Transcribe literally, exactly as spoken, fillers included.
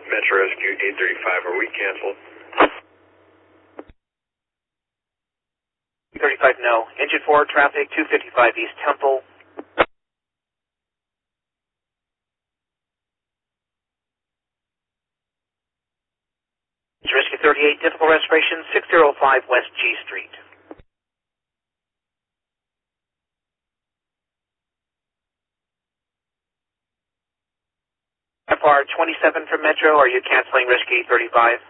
Metro Rescue eight thirty-five, are we canceled? thirty-five, no. Engine four, traffic, two fifty-five East Temple. Rescue thirty-eight, difficult respiration, six oh five West G Street. F R twenty-seven from Metro, are you canceling Rescue thirty-five?